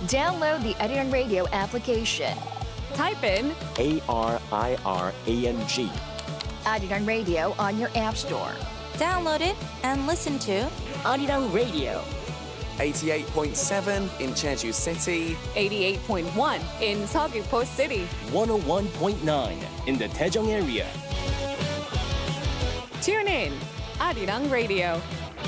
Download the Arirang Radio application. Type in ARIRANG. Arirang Radio on your app store. Download it and listen to Arirang Radio. 88.7 in Jeju City. 88.1 in Seogwipo City. 101.9 in the Daejeong area. Tune in, Arirang Radio.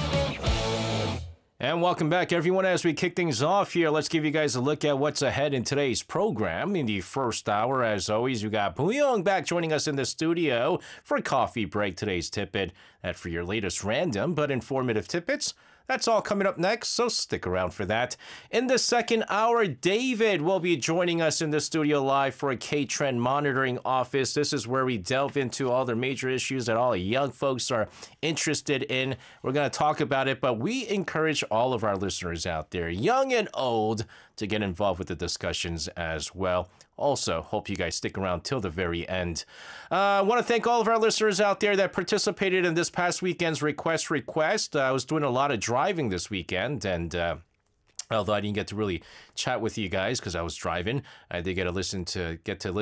And welcome back, everyone. As we kick things off here, let's give you guys a look at what's ahead in today's program. In the first hour, as always, we got Boo-young back joining us in the studio for a coffee break. Today's tidbit, that for your latest random but informative tidbits. That's all coming up next, so stick around for that. In the second hour, David will be joining us in the studio live for a K-Trend monitoring office. This is where we delve into all the major issues that all the young folks are interested in. We're going to talk about it, but we encourage all of our listeners out there, young and old, to get involved with the discussions as well. Also, hope you guys stick around till the very end. I want to thank all of our listeners out there that participated in this past weekend's request. I was doing a lot of driving this weekend, and although I didn't get to really chat with you guys because I was driving, I did get to listen to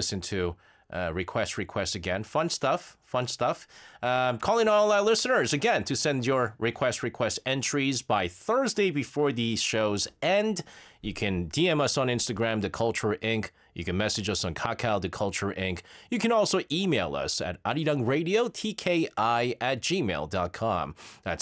request again. Fun stuff. Calling all our listeners again to send your request entries by Thursday before these shows end. You can DM us on Instagram, The Culture Inc. You can message us on Kakao, The Culture Inc. You can also email us at arirangradiotki@gmail.com. That's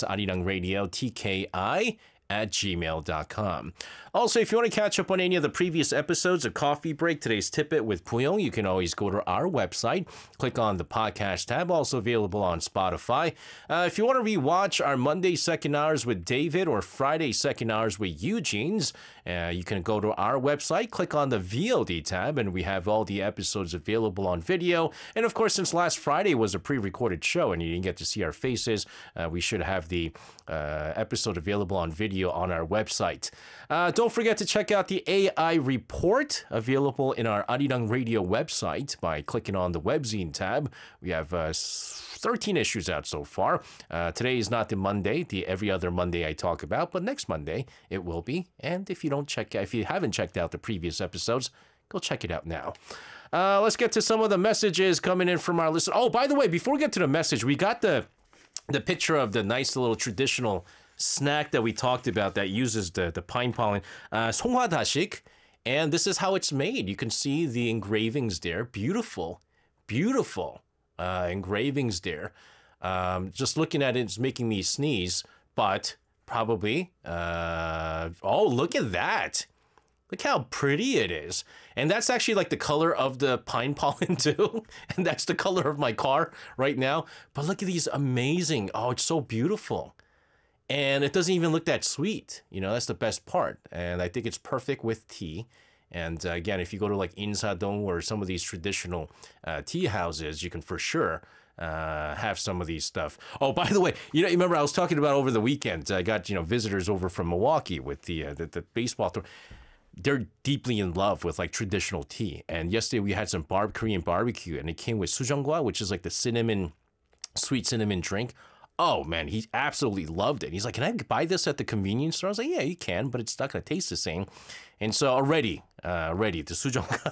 arirangradiotki@gmail.com. Also, if you want to catch up on any of the previous episodes of Coffee Break, today's tidbit with Boo-young, you can always go to our website, click on the podcast tab, also available on Spotify. If you want to rewatch our Monday second hours with David or Friday second hours with Eugene's, you can go to our website, click on the VOD tab, and we have all the episodes available on video. And of course, since last Friday was a pre-recorded show and you didn't get to see our faces, we should have the episode available on video on our website. Don't forget to check out the AI report available in our Arirang Radio website by clicking on the webzine tab. We have 13 issues out so far. Today is not the Monday, the every other Monday I talk about, but next Monday it will be. And if you haven't checked out the previous episodes, go check it out now. Let's get to some of the messages coming in from our listeners. Oh, by the way, before we get to the message, we got the picture of the nice little traditional snack that we talked about that uses the pine pollen, 송화다식, and this is how it's made. You can see the engravings there. Beautiful engravings there. Just looking at it, it's making me sneeze, but probably, oh, look at that. Look how pretty it is. And that's actually like the color of the pine pollen too. And that's the color of my car right now. But look at these amazing, oh, it's so beautiful. And it doesn't even look that sweet. You know, that's the best part. And I think it's perfect with tea. And again, if you go to like Insadong or some of these traditional tea houses, you can for sure have some of these stuff. Oh, by the way, you remember I was talking about over the weekend, I got, visitors over from Milwaukee with the baseball tour. They're deeply in love with like traditional tea. And yesterday we had some Korean barbecue and it came with sujeongwa, which is like the sweet cinnamon drink. Oh, man, he absolutely loved it. He's like, can I buy this at the convenience store? I was like, yeah, you can, but it's not going to taste the same. And so already, the sujeongga,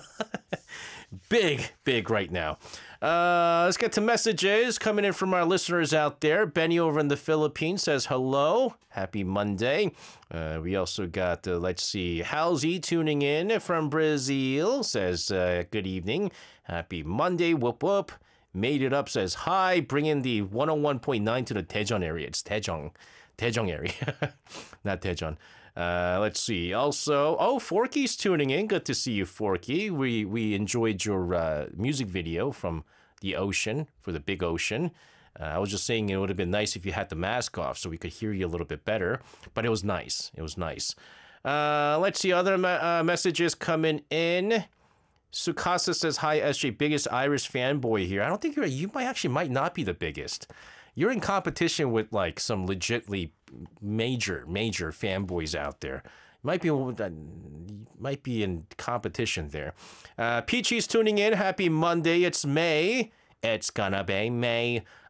big right now. Let's get to messages coming in from our listeners out there. Benny over in the Philippines says, hello, happy Monday. We also got, let's see, Halsey tuning in from Brazil says, good evening, happy Monday, whoop whoop. Made it up says, hi, bring in the 101.9 to the Daejeon area. It's Daejeong area, not Daejeon. Let's see. Also, Forky's tuning in. Good to see you, Forky. We enjoyed your music video from the ocean, for the big ocean. I was just saying it would have been nice if you had the mask off so we could hear you a little bit better. But it was nice. Let's see. Other messages coming in. Sukasa says, hi, SJ, biggest Irish fanboy here. I don't think you might not be the biggest. You're in competition with like some legitly major fanboys out there. Might be in competition there. Peachy's tuning in. Happy Monday. It's May. It's gonna be May.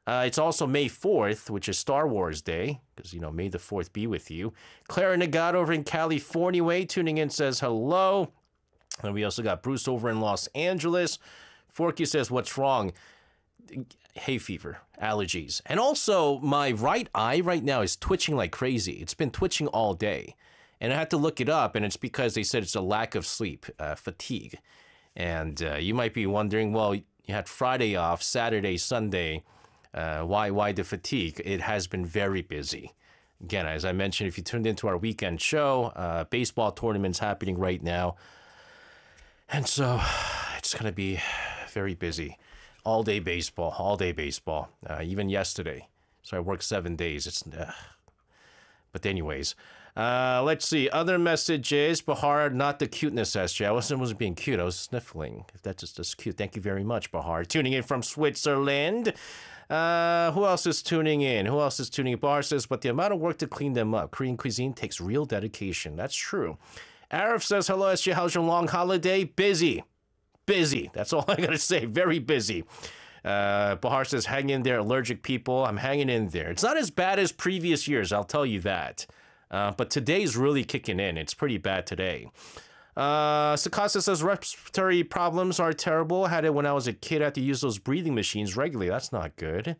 It's also May 4th, which is Star Wars Day, because, May the 4th be with you. Clara Nagat over in California way tuning in says hello. And we also got Bruce over in Los Angeles. Forky says, what's wrong? Hay fever, allergies. And also, my right eye right now is twitching like crazy. It's been twitching all day. And I had to look it up, and it's because they said it's a lack of sleep, fatigue. And you might be wondering, well, you had Friday off, Saturday, Sunday. Why the fatigue? It has been very busy. Again, as I mentioned, if you tuned into our weekend show, baseball tournaments happening right now. And so it's going to be very busy. All day baseball, even yesterday. So I worked 7 days. But anyways, let's see. Other messages. Bahar, not the cuteness, SJ. I wasn't being cute. I was sniffling. That's just cute. Thank you very much, Bahar. Tuning in from Switzerland. Who else is tuning in? Bahar says, but the amount of work to clean them up. Korean cuisine takes real dedication. That's true. Arif says, hello, SJ. How's your long holiday? Busy. That's all I got to say. Very busy. Bahar says, hang in there, allergic people. I'm hanging in there. It's not as bad as previous years, I'll tell you that. But today's really kicking in. It's pretty bad today. Sakasa says, respiratory problems are terrible. Had it when I was a kid. I had to use those breathing machines regularly. That's not good.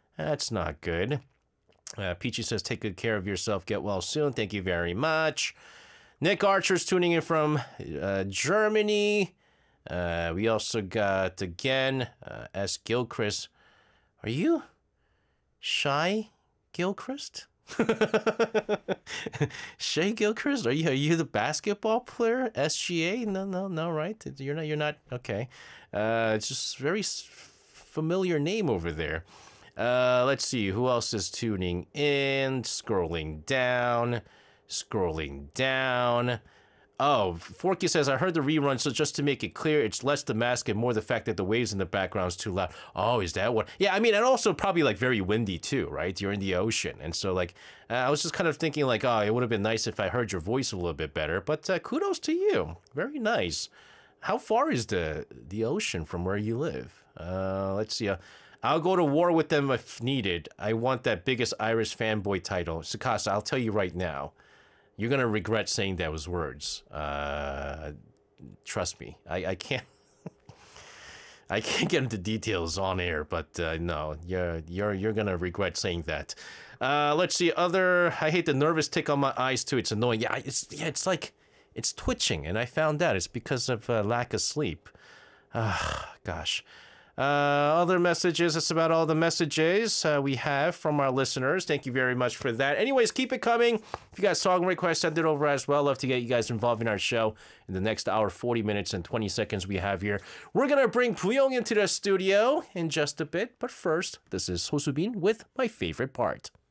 Peachy says, take good care of yourself. Get well soon. Thank you very much. Nick Archer's tuning in from Germany. We also got, again, S. Gilchrist. Are you Shy Gilchrist? Shay Gilchrist? Are you the basketball player? SGA? No, right? You're not. Okay. It's just very familiar name over there. Let's see. Who else is tuning in? Scrolling down. Oh, Forky says, I heard the rerun, so just to make it clear, it's less the mask and more the fact that the waves in the background is too loud. Oh, is that what? Yeah, I mean, and also probably like very windy too, right? You're in the ocean. And so like, I was just kind of thinking like, oh, it would have been nice if I heard your voice a little bit better. But kudos to you. Very nice. How far is the ocean from where you live? Let's see. I'll go to war with them if needed. I want that biggest Irish fanboy title. Sakasa, I'll tell you right now. You're going to regret saying those words. Trust me. I can't I can't get into details on air, but no, you're going to regret saying that. Let's see. I hate the nervous tick on my eyes too. It's annoying. It's like it's twitching, and I found out it's because of lack of sleep. Gosh. Other messages. That's about all the messages we have from our listeners. Thank you very much for that. Anyways, keep it coming. If you got song requests, send it over as well. Love to get you guys involved in our show in the next hour, 40 minutes and 20 seconds we have here. We're going to bring Puyong into the studio in just a bit. But first, this is Ho Soo-bin with My Favorite Part.